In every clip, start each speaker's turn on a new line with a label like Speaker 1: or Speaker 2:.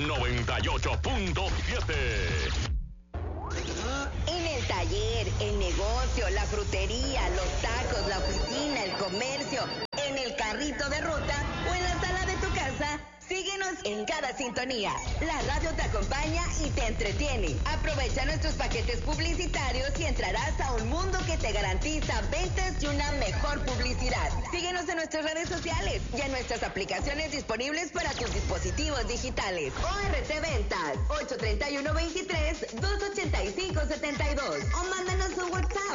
Speaker 1: 98.7.
Speaker 2: En el taller, el negocio, la frutería, los tacos, la oficina, el comercio, en el carrito de ruta o en la sala de tu casa, síguenos en cada sintonía. La radio te acompaña y te entretiene. Aprovecha nuestros paquetes publicitarios y entrarás a un mundo que te garantiza ventas y una mejor publicidad. Síguenos en nuestras redes sociales y en nuestras aplicaciones disponibles para tus dispositivos digitales. ORT Ventas, 831-23-285-72 o mándanos un WhatsApp,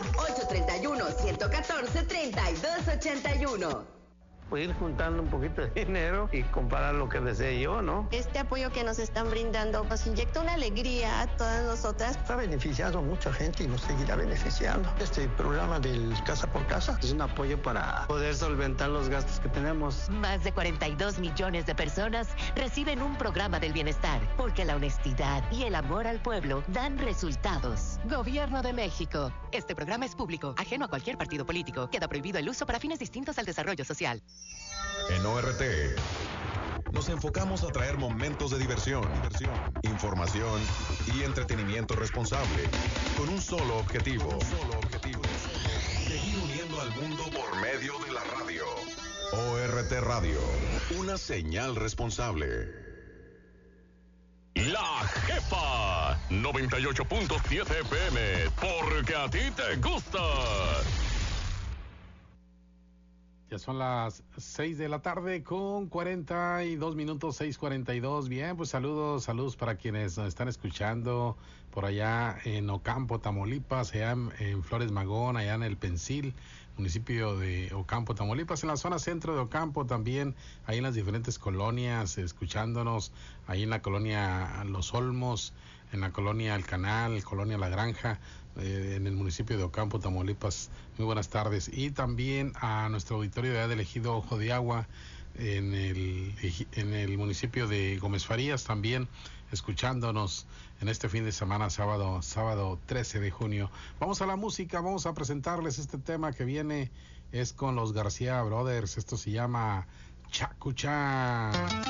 Speaker 2: 831-114-3281.
Speaker 3: Pues ir juntando un poquito de dinero y comparar lo que desee yo, ¿no?
Speaker 4: Este apoyo que nos están brindando nos inyecta una alegría a todas nosotras.
Speaker 5: Ha beneficiado a mucha gente y nos seguirá beneficiando. Este programa del Casa por Casa
Speaker 3: es un apoyo para poder solventar los gastos que tenemos.
Speaker 6: Más de 42 millones de personas reciben un programa del bienestar, porque la honestidad y el amor al pueblo dan resultados. Gobierno de México. Este programa es público, ajeno a cualquier partido político. Queda prohibido el uso para fines distintos al desarrollo social.
Speaker 1: En ORT nos enfocamos a traer momentos de diversión, información y entretenimiento responsable, con un solo objetivo: seguir uniendo al mundo por medio de la radio. ORT Radio, una señal responsable. La Jefa, 98.7 FM, porque a ti te gusta.
Speaker 7: Ya son las 6 de la tarde con 42 minutos, 6:42. Bien, pues saludos para quienes nos están escuchando por allá en Ocampo, Tamaulipas, allá en Flores Magón, allá en el Pensil, municipio de Ocampo, Tamaulipas, en la zona centro de Ocampo también, ahí en las diferentes colonias, escuchándonos, ahí en la colonia Los Olmos, en la colonia El Canal, colonia La Granja, en el municipio de Ocampo, Tamaulipas. Muy buenas tardes. Y también a nuestro auditorio de Ejido Ojo de Agua, en el municipio de Gómez Farías, también escuchándonos en este fin de semana, sábado 13 de junio. Vamos a la música, vamos a presentarles este tema que viene, es con los García Brothers. Esto se llama Chacuchá.